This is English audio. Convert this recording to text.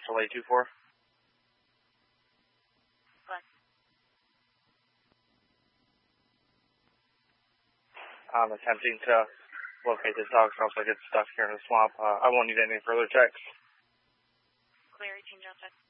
Marshall 824. What? I'm attempting to locate this dog, so I get stuck here in the swamp. I won't need any further checks. Clear, 18 Delta.